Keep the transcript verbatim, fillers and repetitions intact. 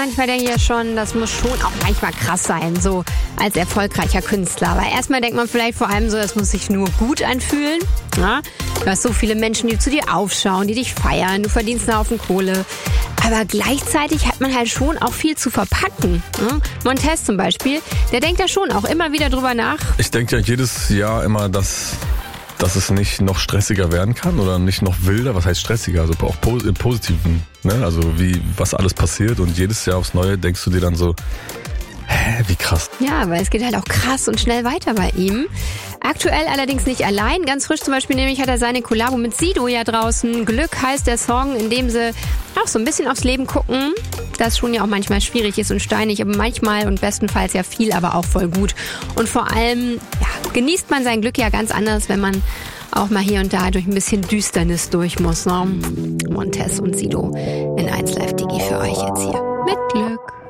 manchmal denke ich ja schon, das muss schon auch manchmal krass sein, so als erfolgreicher Künstler. Aber erstmal denkt man vielleicht vor allem so, das muss sich nur gut anfühlen. Ja? Du hast so viele Menschen, die zu dir aufschauen, die dich feiern, du verdienst einen Haufen Kohle. Aber gleichzeitig hat man halt schon auch viel zu verpacken. Ja? Montez zum Beispiel, der denkt da schon auch immer wieder drüber nach. Ich denke ja jedes Jahr immer, dass, dass es nicht noch stressiger werden kann oder nicht noch wilder. Was heißt stressiger? Also auch im Positiven. Ne? Also wie, was alles passiert und jedes Jahr aufs Neue denkst du dir dann so, hä, wie krass. Ja, weil es geht halt auch krass und schnell weiter bei ihm. Aktuell allerdings nicht allein. Ganz frisch zum Beispiel nämlich hat er seine Kollabo mit Sido ja draußen. Glück heißt der Song, in dem sie auch so ein bisschen aufs Leben gucken. Das schon ja auch manchmal schwierig ist und steinig, aber manchmal und bestenfalls ja viel, aber auch voll gut. Und vor allem ja, genießt man sein Glück ja ganz anders, wenn man auch mal hier und da durch ein bisschen Düsternis durch muss. Ne? Montez und Sido in eins Live Digi für euch jetzt hier mit Glück.